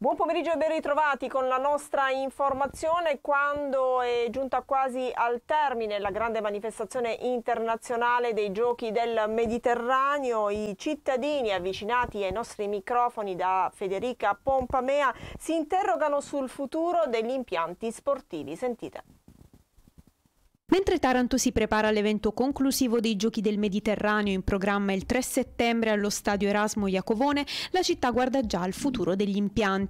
Buon pomeriggio e ben ritrovati con la nostra informazione. Quando è giunta quasi al termine la grande manifestazione internazionale dei Giochi del Mediterraneo, i cittadini avvicinati ai nostri microfoni da Federica Pompamea si interrogano sul futuro degli impianti sportivi. Sentite. Mentre Taranto si prepara all'evento conclusivo dei Giochi del Mediterraneo in programma il 3 settembre allo stadio Erasmo Iacovone, la città guarda già al futuro degli impianti.